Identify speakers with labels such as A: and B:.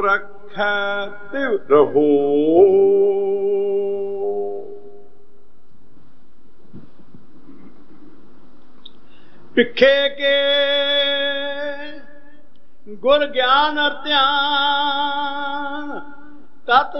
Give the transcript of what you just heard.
A: रखै तिव रहो। पिखे के गुर ज्ञान और ध्यान तत्